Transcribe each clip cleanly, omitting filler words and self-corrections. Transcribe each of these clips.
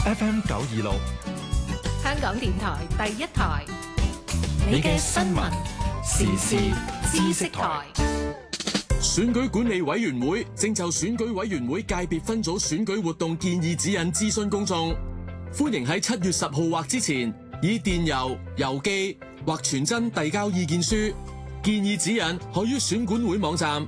FM 926， 香港電台第一台，你嘅新聞時事知識台。 選舉管理委員會正就選舉委員會界別分組選舉活動建議指引諮詢公眾，歡迎喺7月10號或之前以電郵、郵寄或傳真遞交意見書。建議指引可於選管會網站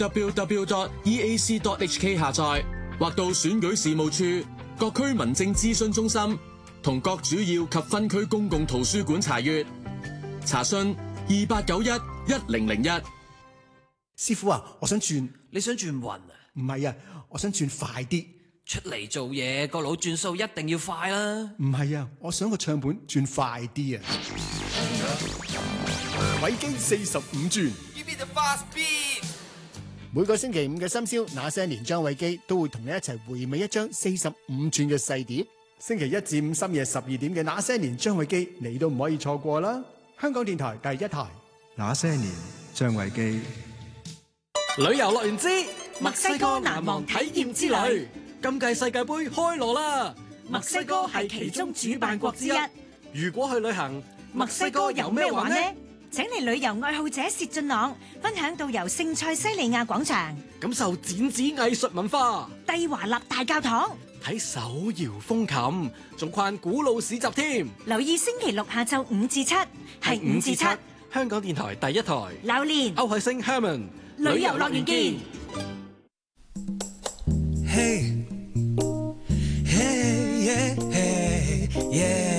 www.eac.hk 下載，或到選舉事務處、各區民政諮詢中心同各主要及分區公共圖書館查閱。查詢28911001。 師傅啊，我想轉。 你想轉運啊？ 唔係啊，我想轉快啲。 出嚟做嘢個腦轉數一定要快啦。 唔係啊，我想個唱盤轉快啲啊。偉基45轉。 Give me the fast beat。 每個星期五嘅深宵，那些年張偉基都會同你一齊回味一張45轉嘅細碟。星期一至五深夜12點嘅那些年張偉基，你都唔可以錯過啦。香港電台第一台。 那些年張偉基。 旅遊樂園之墨西哥難忘體驗之旅，今屆世界盃開鑼啦！墨西哥係其中主辦國之一。如果去旅行，墨西哥有咩玩呢？ 請嚟旅遊愛好者薛俊朗分享導遊聖塞西利亞廣場， 感受剪紙藝術文化， 蒂華納大教堂， 睇手搖風琴，仲逛古老市集添。 留意星期六下晝5至7，係5至7， 香港電台第一台。 榴蓮歐海星 Herman。 旅遊樂園見。 Hey, hey, yeah, hey, yeah.